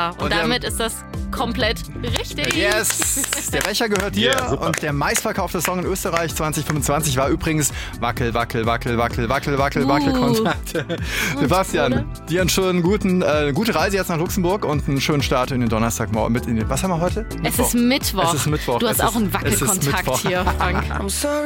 Ja, und damit ist das komplett richtig. Yes! Der Becher gehört dir. Und der meistverkaufte Song in Österreich 2025 war übrigens Wackel, Wackel, Wackel, Wackel, Wackel, Wackel, Wackelkontakt. Sebastian, dir einen schönen gute Reise jetzt nach Luxemburg und einen schönen Start in den Donnerstagmorgen mit in den. Was haben wir heute? Es ist Mittwoch. Es ist Mittwoch. Du hast auch einen Wackelkontakt hier, Frank.